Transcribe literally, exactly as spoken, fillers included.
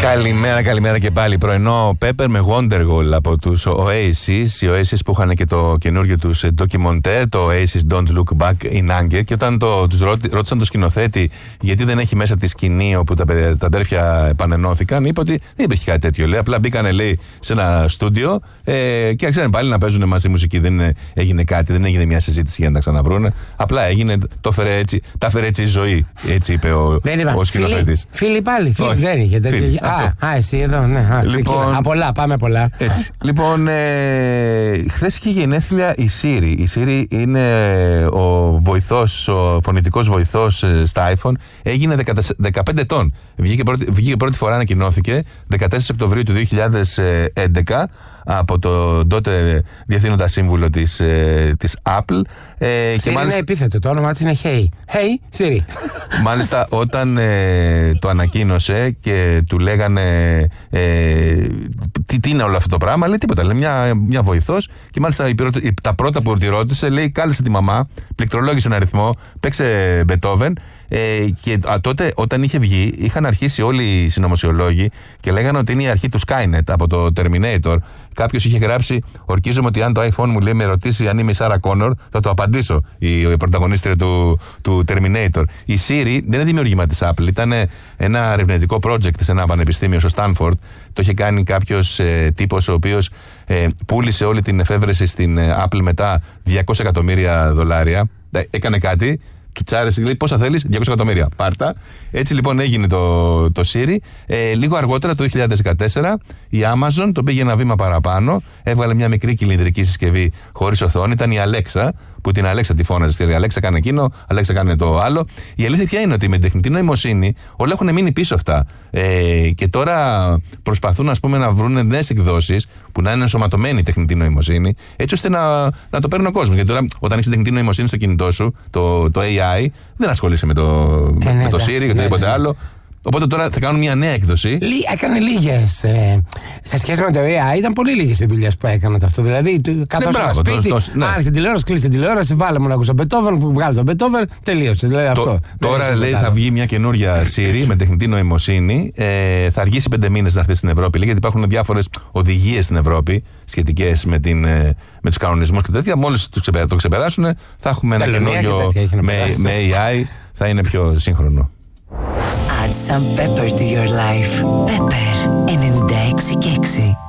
Καλημέρα, καλημέρα και πάλι. Πρωινό Pepper με Wonderwall από τους Oasis. Οι Oasis που είχαν και το καινούργιο τους documentaire, το Oasis Don't Look Back in Anger. Και όταν το, τους ρώτησαν το σκηνοθέτη γιατί δεν έχει μέσα τη σκηνή όπου τα, τα αδέρφια επανενώθηκαν, είπε ότι δεν υπήρχε κάτι τέτοιο. Λέει, απλά μπήκανε, λέει, σε ένα στούντιο ε, και άρχισαν πάλι να παίζουν μαζί μουσική. Δεν είναι, έγινε κάτι, δεν έγινε μια συζήτηση για να τα ξαναβρούνε. Απλά έγινε, το φέρε έτσι, τα φέρε έτσι η ζωή. Έτσι είπε ο, ο σκηνοθέτης. Φίλοι πάλι, φίλοι δεν είχε τέτοιο. Α, α, εσύ εδώ, ναι. Α, λοιπόν, πολλά, πάμε πολλά. Έτσι. Λοιπόν, ε, χθες είχε γενέθλια η Siri. Η Siri είναι ο βοηθός, ο φωνητικός βοηθός ε, στα iPhone. Έγινε δεκαπέντε ετών. Βγήκε πρώτη, βγήκε πρώτη φορά, ανακοινώθηκε δεκατέσσερις Οκτωβρίου του δύο χιλιάδες έντεκα από τον τότε διευθύνοντα σύμβουλο της, ε, της Apple. Ε, Siri και μάλιστα, είναι επίθετο, το όνομά της είναι Hey. Hey, Siri. Μάλιστα, όταν ε, το ανακοίνωσε και του λέγανε ε, τι, τι είναι όλο αυτό το πράγμα, λέει τίποτα. Λέει μια, μια βοηθός και μάλιστα η, η, τα πρώτα που τη ρώτησε, λέει, κάλεσε τη μαμά, πληκτρολόγησε ένα αριθμό, παίξε Μπετόβεν. Ε, και α, τότε όταν είχε βγει είχαν αρχίσει όλοι οι συνωμοσιολόγοι και λέγανε ότι είναι η αρχή του Skynet από το Terminator. Κάποιος είχε γράψει, ορκίζομαι ότι αν το iPhone μου, λέει, με ρωτήσει αν είμαι η Sarah Connor, θα το απαντήσω, η, η πρωταγωνίστρια του, του Terminator. Η Siri δεν είναι δημιουργήμα της Apple, ήταν ένα ερευνητικό project σε ένα πανεπιστήμιο στο Stanford. Το είχε κάνει κάποιος ε, τύπος ο οποίος ε, πούλησε όλη την εφεύρεση στην ε, Apple μετά διακόσια εκατομμύρια δολάρια. Ε, έκανε κάτι. Του τσάρεσε, λέει, πόσα θέλεις, διακόσια εκατομμύρια. Πάρτα. Έτσι λοιπόν έγινε το, το Siri. Ε, λίγο αργότερα, το δύο χιλιάδες δεκατέσσερα, η Amazon το πήγε ένα βήμα παραπάνω. Έβγαλε μια μικρή κυλινδρική συσκευή χωρίς οθόνη. Ήταν η Alexa, που την Alexa τη φώναζε. Η Alexa κάνει εκείνο, Alexa κάνει το άλλο. Η αλήθεια ποια είναι ότι με την τεχνητή νοημοσύνη όλα έχουν μείνει πίσω αυτά. Ε, και τώρα προσπαθούν, ας πούμε, να βρουν νέες εκδόσεις που να είναι ενσωματωμένη η τεχνητή νοημοσύνη, έτσι ώστε να, να το παίρνει ο κόσμος. Γιατί τώρα, όταν έχεις τεχνητή νοημοσύνη στο κινητό σου, το, το έι άι, δεν ασχολείσαι με το, ε, με ναι, το Siri ή οτιδήποτε ναι, ναι. άλλο. Οπότε τώρα θα κάνουν μια νέα έκδοση. Λί, έκανε λίγες. Ε, σε σχέση με το έι άι, ήταν πολύ λίγες οι δουλειές που έκαναν αυτό. Δηλαδή, καθώς στο σπίτι, ναι. Άνοιξε την τηλεόραση, κλείσε την τηλεόραση, βάλε μου να ακούσω Μπετόβεν, βγάλε τον Μπετόβεν, τελείωσε. Δηλαδή, το, αυτό. Τώρα λέει θα βγει μια καινούρια Siri με τεχνητή νοημοσύνη. Ε, θα αργήσει πέντε μήνες να έρθει στην Ευρώπη. Λέει, γιατί υπάρχουν διάφορες οδηγίες στην Ευρώπη σχετικές με, την, με τους κανονισμούς και τέτοια. Μόλις το ξεπεράσουν, θα έχουμε ένα καινούριο με έι άι, θα είναι πιο σύγχρονο. Add some pepper to your life. Pepper ενενήντα έξι και έξι.